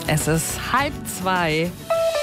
Es ist 1:30.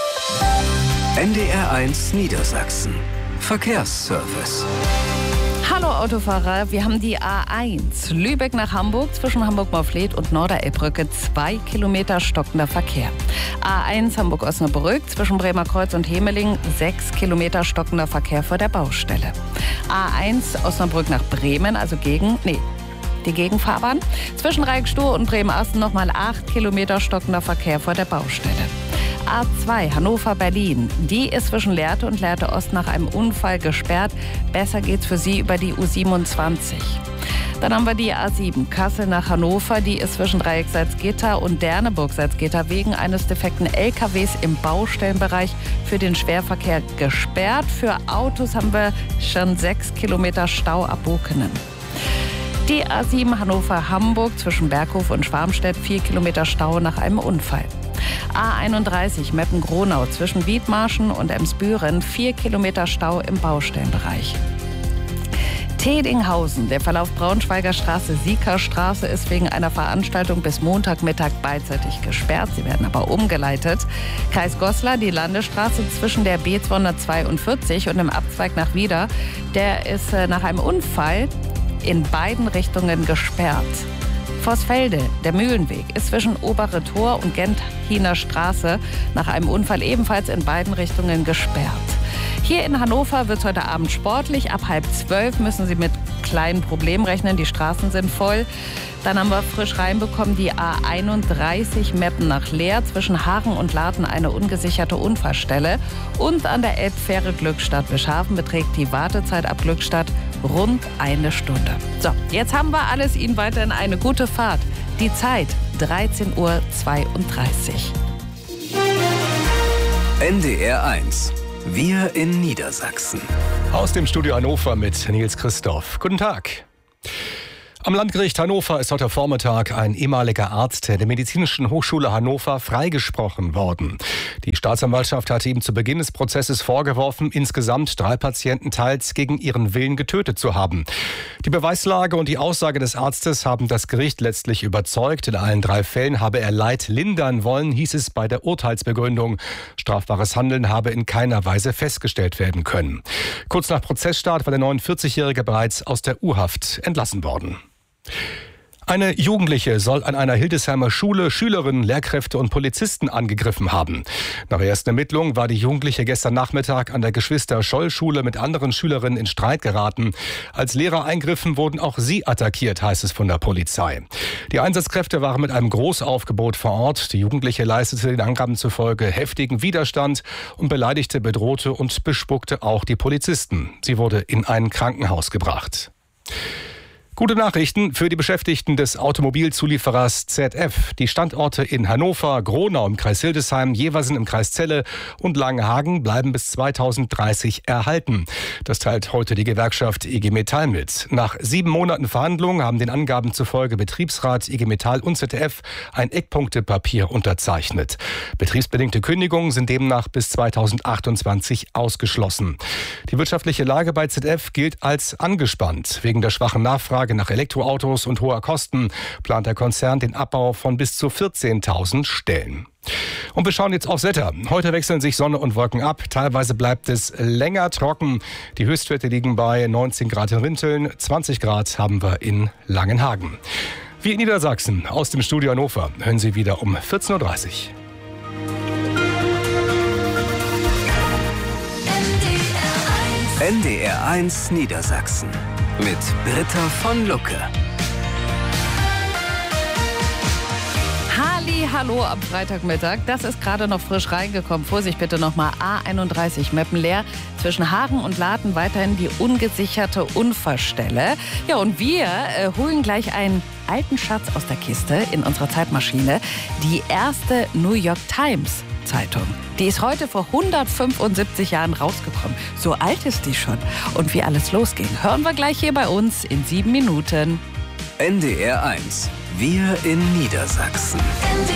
NDR1 Niedersachsen. Verkehrsservice. Hallo Autofahrer, wir haben die A1 Lübeck nach Hamburg zwischen Hamburg-Morfleet und Norderelbbrücke 2 Kilometer stockender Verkehr. A1 Hamburg-Osnabrück zwischen Bremer Kreuz und Hemeling 6 Kilometer stockender Verkehr vor der Baustelle. A1 Osnabrück nach Bremen, die Gegenfahrbahn. Zwischen Reikstow und Bremen-Asten nochmal 8 Kilometer stockender Verkehr vor der Baustelle. A2 Hannover-Berlin. Die ist zwischen Lehrte und Lehrte Ost nach einem Unfall gesperrt. Besser geht's für Sie über die U27. Dann haben wir die A7 Kassel nach Hannover. Die ist zwischen Dreieck Salzgitter und Derneburg Salzgitter wegen eines defekten LKWs im Baustellenbereich für den Schwerverkehr gesperrt. Für Autos haben wir schon 6 Kilometer Stau ab Bokenen. Die A7 Hannover-Hamburg zwischen Berghof und Schwarmstedt 4 Kilometer Stau nach einem Unfall. A31 Meppen-Gronau zwischen Wiedmarschen und Emsbüren 4 Kilometer Stau im Baustellenbereich. Tedinghausen, der Verlauf Braunschweiger Straße-Sieker-Straße ist wegen einer Veranstaltung bis Montagmittag beidseitig gesperrt. Sie werden aber umgeleitet. Kreis Goslar, die Landesstraße zwischen der B242 und dem Abzweig nach Wieder, der ist nach einem Unfall in beiden Richtungen gesperrt. Vorsfelde, der Mühlenweg, ist zwischen Obere Tor und Genthiner Straße nach einem Unfall ebenfalls in beiden Richtungen gesperrt. Hier in Hannover wird es heute Abend sportlich. Ab 11:30 müssen Sie mit kleinen Problemen rechnen. Die Straßen sind voll. Dann haben wir frisch reinbekommen die A31 Meppen nach Leer. Zwischen Hagen und Laden eine ungesicherte Unfallstelle. Und an der Elbfähre Glückstadt-Wischhafen beträgt die Wartezeit ab Glückstadt rund 1 Stunde. So, jetzt haben wir alles. Ihnen weiterhin eine gute Fahrt. Die Zeit 13:32 Uhr. NDR1. Wir in Niedersachsen. Aus dem Studio Hannover mit Nils Christoph. Guten Tag. Am Landgericht Hannover ist heute Vormittag ein ehemaliger Arzt der Medizinischen Hochschule Hannover freigesprochen worden. Die Staatsanwaltschaft hatte ihm zu Beginn des Prozesses vorgeworfen, insgesamt 3 Patienten teils gegen ihren Willen getötet zu haben. Die Beweislage und die Aussage des Arztes haben das Gericht letztlich überzeugt. In allen 3 Fällen habe er Leid lindern wollen, hieß es bei der Urteilsbegründung. Strafbares Handeln habe in keiner Weise festgestellt werden können. Kurz nach Prozessstart war der 49-Jährige bereits aus der U-Haft entlassen worden. Eine Jugendliche soll an einer Hildesheimer Schule Schülerinnen, Lehrkräfte und Polizisten angegriffen haben. Nach ersten Ermittlungen war die Jugendliche gestern Nachmittag an der Geschwister-Scholl-Schule mit anderen Schülerinnen in Streit geraten. Als Lehrer eingriffen, wurden auch sie attackiert, heißt es von der Polizei. Die Einsatzkräfte waren mit einem Großaufgebot vor Ort. Die Jugendliche leistete den Angaben zufolge heftigen Widerstand und beleidigte, bedrohte und bespuckte auch die Polizisten. Sie wurde in ein Krankenhaus gebracht. Gute Nachrichten für die Beschäftigten des Automobilzulieferers ZF. Die Standorte in Hannover, Gronau im Kreis Hildesheim, Jeversen im Kreis Celle und Langenhagen bleiben bis 2030 erhalten. Das teilt heute die Gewerkschaft IG Metall mit. Nach 7 Monaten Verhandlungen haben den Angaben zufolge Betriebsrat, IG Metall und ZF ein Eckpunktepapier unterzeichnet. Betriebsbedingte Kündigungen sind demnach bis 2028 ausgeschlossen. Die wirtschaftliche Lage bei ZF gilt als angespannt. Wegen der schwachen Nachfrage nach Elektroautos und hoher Kosten plant der Konzern den Abbau von bis zu 14.000 Stellen. Und wir schauen jetzt aufs Wetter. Heute wechseln sich Sonne und Wolken ab. Teilweise bleibt es länger trocken. Die Höchstwerte liegen bei 19 Grad in Rinteln. 20 Grad haben wir in Langenhagen. Wir in Niedersachsen aus dem Studio Hannover hören Sie wieder um 14:30 Uhr. NDR1 Niedersachsen mit Britta von Lucke. Hallo am Freitagmittag. Das ist gerade noch frisch reingekommen. Vorsicht bitte nochmal. A31 Meppen leer. Zwischen Hagen und Laden weiterhin die ungesicherte Unfallstelle. Ja, und wir holen gleich einen alten Schatz aus der Kiste in unserer Zeitmaschine. Die erste New York Times Zeitung. Die ist heute vor 175 Jahren rausgekommen. So alt ist die schon. Und wie alles losging, hören wir gleich hier bei uns in 7 Minuten. NDR1. Wir in Niedersachsen.